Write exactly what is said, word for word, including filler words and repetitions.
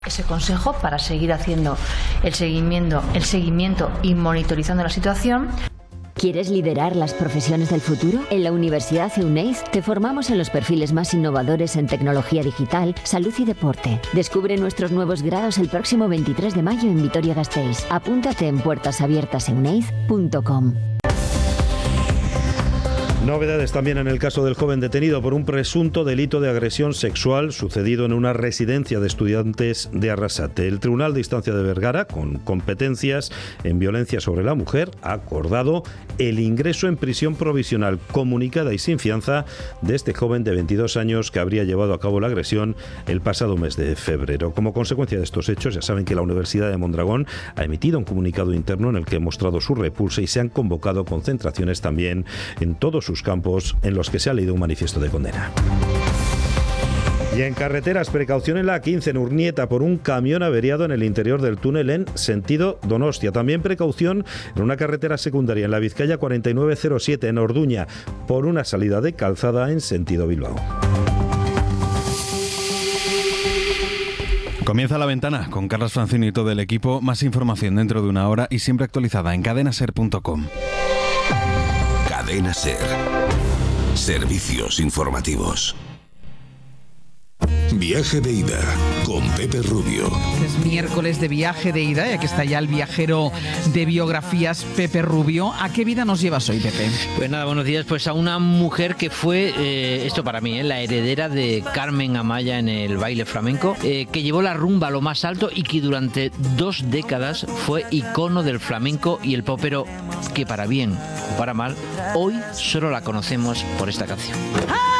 Ese consejo para seguir haciendo el seguimiento, el seguimiento y monitorizando la situación. ¿Quieres liderar las profesiones del futuro? En la Universidad Euneiz te formamos en los perfiles más innovadores en tecnología digital, salud y deporte. Descubre nuestros nuevos grados el próximo veintitrés de mayo en Vitoria-Gasteiz. Apúntate en puertas abiertas euneiz punto com. Novedades también en el caso del joven detenido por un presunto delito de agresión sexual sucedido en una residencia de estudiantes de Arrasate. El Tribunal de Instancia de Vergara, con competencias en violencia sobre la mujer, ha acordado el ingreso en prisión provisional comunicada y sin fianza de este joven de veintidós años que habría llevado a cabo la agresión el pasado mes de febrero. Como consecuencia de estos hechos, ya saben que la Universidad de Mondragón ha emitido un comunicado interno en el que ha mostrado su repulsa y se han convocado concentraciones también en todos sus campos en los que se ha leído un manifiesto de condena. Y en carreteras, precaución en la A quince en Urnieta por un camión averiado en el interior del túnel en sentido Donostia. También precaución en una carretera secundaria en la Vizcaya cuarenta y nueve cero siete en Orduña por una salida de calzada en sentido Bilbao. Comienza La Ventana con Carlos Francino y todo el equipo. Más información dentro de una hora y siempre actualizada en cadena ser punto com. Cadena Ser. Servicios informativos. Viaje de ida con Pepe Rubio. Es miércoles de viaje de ida y aquí está ya el viajero de biografías, Pepe Rubio. ¿A qué vida nos llevas hoy, Pepe? Pues nada, buenos días. Pues a una mujer que fue, eh, esto para mí, eh, la heredera de Carmen Amaya en el baile flamenco, eh, que llevó la rumba a lo más alto y que durante dos décadas fue icono del flamenco y el pop, pero que para bien o para mal, hoy solo la conocemos por esta canción.